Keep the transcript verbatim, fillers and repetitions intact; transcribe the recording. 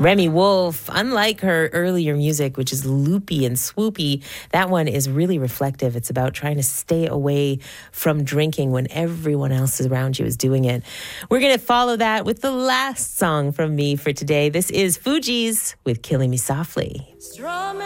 Remy Wolf, unlike her earlier music, which is loopy and swoopy, that one is really reflective. It's about trying to stay away from drinking when everyone else around you is doing it. We're going to follow that with the last song from me for today. This is Fugees with Killing Me Softly.